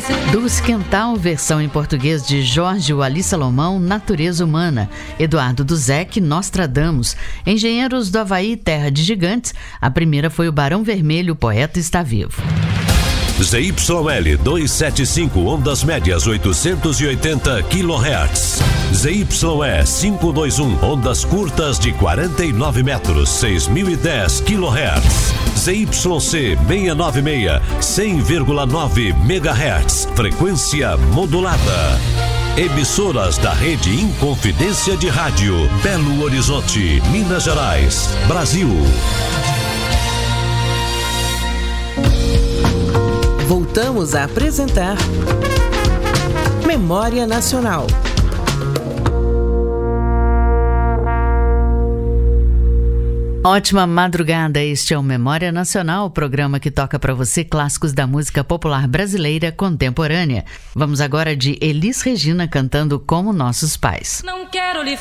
Dulce Quental, versão em português de Jorge Wally Salomão, Natureza Humana. Eduardo Duzec, Nostradamus. Engenheiros do Havaí, Terra de Gigantes. A primeira foi o Barão Vermelho, o Poeta Está Vivo. ZYL 275, ondas médias 880 kHz. ZYE 521, ondas curtas de 49 metros, 6010 kHz. ZYC 696, 100,9 MHz, frequência modulada. Emissoras da Rede Inconfidência de Rádio, Belo Horizonte, Minas Gerais, Brasil. Voltamos a apresentar Memória Nacional. Ótima madrugada, este é o Memória Nacional, o programa que toca para você clássicos da música popular brasileira contemporânea. Vamos agora de Elis Regina cantando Como Nossos Pais. Não quero lhe